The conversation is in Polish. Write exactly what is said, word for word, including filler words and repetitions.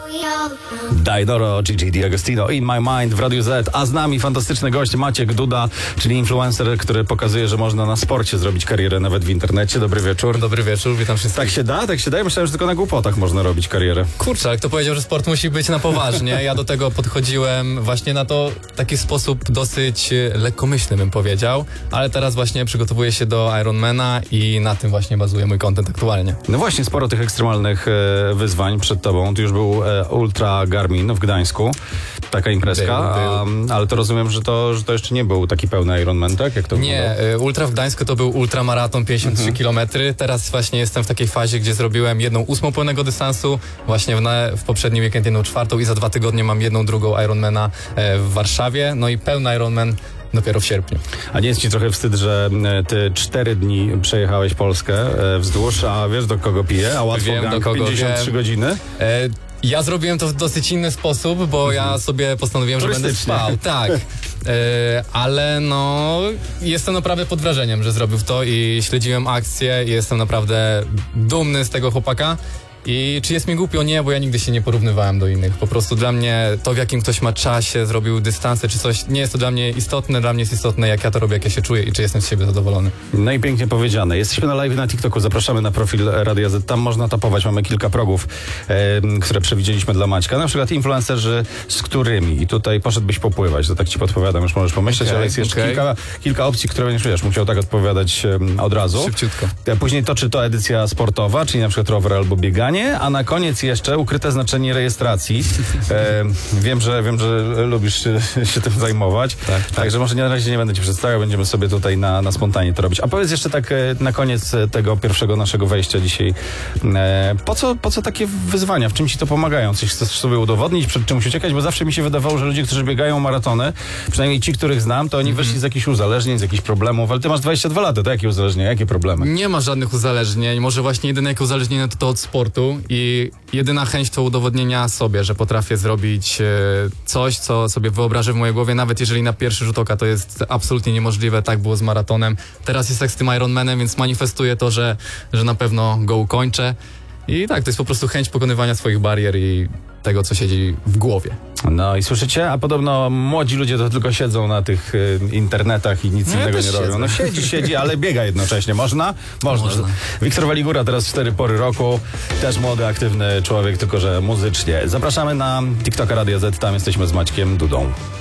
Daidoro, Gigi D'Agostino, In My Mind w Radiu Z, a z nami fantastyczny gość Maciek Duda, czyli influencer, który pokazuje, że można na sporcie zrobić karierę nawet w internecie. Dobry wieczór. Dobry wieczór, witam wszystkich. Tak się da? Tak się da? Ja myślałem, że tylko na głupotach można robić karierę. Kurczę, ale kto powiedział, że sport musi być na poważnie? Ja do tego podchodziłem właśnie na to w taki sposób dosyć lekkomyślny, bym powiedział, ale teraz właśnie przygotowuję się do Ironmana i na tym właśnie bazuje mój content aktualnie. No właśnie, sporo tych ekstremalnych e, wyzwań przed tobą. Tu już był e, Ultra Garmin w Gdańsku, taka imprezka, Był, był. A, ale to rozumiem, że to, że to jeszcze nie był taki pełny Ironman, tak? Jak to Nie, wyglądało? Ultra w Gdańsku to był ultramaraton pięćdziesiąt trzy kilometry. Teraz właśnie jestem w takiej fazie, gdzie zrobiłem jedną ósmą pełnego dystansu, właśnie w, na, w poprzedni weekend jedną czwartą i za dwa tygodnie mam jedną drugą Ironmana e, w Warszawie. No i pełny Ironman dopiero w sierpniu. A nie jest ci trochę wstyd, że e, ty cztery dni przejechałeś Polskę e, wzdłuż, a wiesz do kogo pije? A łatwo Wiem, gang, do kogo, pięćdziesiąt trzy wiem. godziny? E, Ja zrobiłem to w dosyć inny sposób, bo ja sobie postanowiłem, że będę Turystycznie. spał. Tak. E, ale no, jestem naprawdę pod wrażeniem, że zrobił to i śledziłem akcję i jestem naprawdę dumny z tego chłopaka. I czy jest mi głupio? Nie, bo ja nigdy się nie porównywałem do innych. Po prostu dla mnie to, w jakim ktoś ma czasie, zrobił dystanse czy coś, nie jest to dla mnie istotne. Dla mnie jest istotne, jak ja to robię, jak ja się czuję i czy jestem z siebie zadowolony. No i pięknie powiedziane. Jesteśmy na live na TikToku, zapraszamy na profil Radia Z. Tam można tapować, mamy kilka progów, e, które przewidzieliśmy dla Maćka. Na przykład influencerzy, z którymi. I tutaj poszedłbyś popływać, to tak ci podpowiadam, już możesz pomyśleć, Okay, ale jest jeszcze okay. kilka, kilka opcji, które będziesz, wiesz, musiał tak odpowiadać e, od razu. Szybciutko. A później to, czy to edycja sportowa, czyli na przykład rower albo bieganie, a na koniec jeszcze ukryte znaczenie rejestracji. E, wiem, że wiem, że lubisz się, się tym zajmować. Tak, tak. Także może nie, na razie nie będę ci przedstawiał, będziemy sobie tutaj na, na spontanie to robić. A powiedz jeszcze tak e, na koniec e, tego pierwszego naszego wejścia dzisiaj, e, po co, po co takie wyzwania? W czym ci to pomagają? Coś chcesz sobie udowodnić, przed czymś uciekać? Bo zawsze mi się wydawało, że ludzie, którzy biegają maratony, przynajmniej ci, których znam, to oni wyszli z jakichś uzależnień, z jakichś problemów, ale ty masz dwadzieścia dwa lata, to jakie uzależnienia, jakie problemy? Nie ma żadnych uzależnień. Może właśnie jedyne jakie uzależnienie to, to od sportu i jedyna chęć to udowodnienia sobie, że potrafię zrobić e, coś, co sobie wyobrażę w mojej głowie, nawet jeżeli na pierwszy rzut oka to jest absolutnie niemożliwe. Tak było z maratonem. Teraz jest tak z tym Ironmanem, więc manifestuję to, że, że na pewno go ukończę. I tak, to jest po prostu chęć pokonywania swoich barier i tego, co siedzi w głowie. No i słyszycie? A podobno młodzi ludzie to tylko siedzą na tych y, internetach i nic No ja innego też nie siedzę. robią. No siedzi, siedzi, ale biega jednocześnie. Można? Można. Można. Wiktor Waligura teraz w cztery pory roku. Też młody, aktywny człowiek, tylko że muzycznie. Zapraszamy na TikToka Radia Z. Tam jesteśmy z Maćkiem Dudą.